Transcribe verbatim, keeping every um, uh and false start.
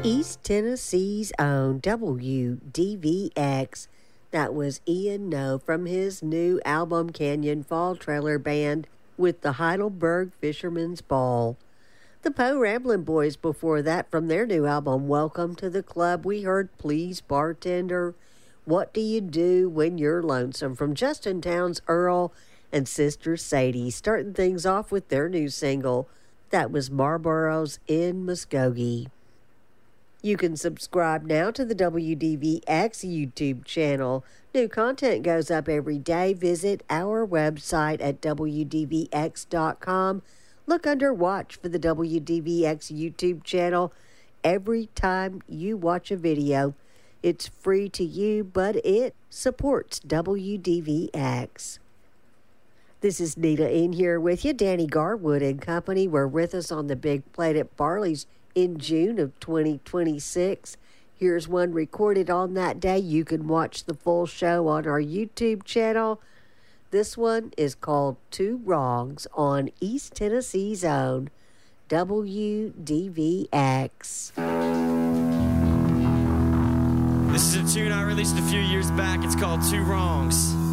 East Tennessee's own W D V X. That was Ian Noe from his new album Canyon Fall Trailer Band with the Heidelberg Fisherman's Ball. The Poe Ramblin' Boys before that from their new album Welcome to the Club. We heard Please Bartender, What Do You Do When You're Lonesome from Justin Townes Earl and Sister Sadie, starting things off with their new single. That was Marlboro's in Muskogee. You can subscribe now to the W D V X YouTube channel. New content goes up every day. Visit our website at W D V X dot com. Look under Watch for the W D V X YouTube channel. Every time you watch a video, it's free to you, but it supports W D V X. This is Nita in here with you. Danny Garwood and company were with us on the big plate at Barley's in June of twenty twenty-six. Here's one recorded on that day. You can watch the full show on our YouTube channel. This one is called Two Wrongs on East Tennessee's own W D V X. This is a tune I released a few years back. It's called Two Wrongs.